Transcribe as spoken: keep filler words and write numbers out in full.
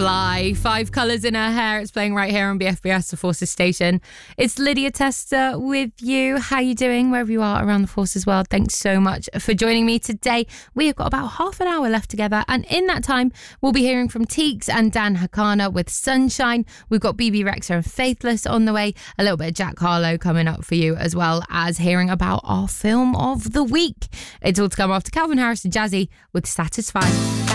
Fly. Five Colours in Her Hair. It's playing right here on B F B S, the Forces station. It's Lydia Tester with you. How you doing wherever you are around the Forces world? Thanks so much for joining me today. We have got about half an hour left together, and in that time, we'll be hearing from Teeks and Dan Hakana with Sunshine. We've got B B Rexa and Faithless on the way. A little bit of Jack Harlow coming up for you, as well as hearing about our film of the week. It's all to come after Calvin Harris and Jazzy with Satisfied.